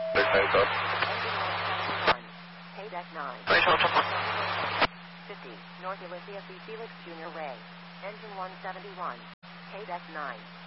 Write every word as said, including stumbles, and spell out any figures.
Engine one seventy-one. K deck nine. fifty. North Ulysses B. Felix Junior Way. Engine one seventy-one. K deck nine.